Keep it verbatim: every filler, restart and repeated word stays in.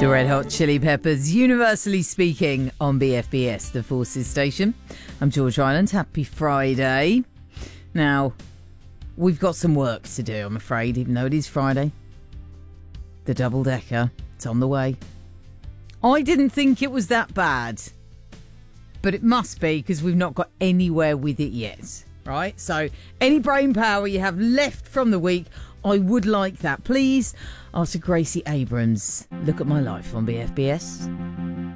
The Red Hot Chili Peppers, Universally Speaking, on B F B S, the Forces station. I'm George Ryland. Happy Friday. Now, we've got some work to do, I'm afraid, even though it is Friday. The double-decker, it's on the way. I didn't think it was that bad, but it must be because we've not got anywhere with it yet, right? So, any brain power you have left from the week, I would like that. Please, after Gracie Abrams, look at my life on B F B S.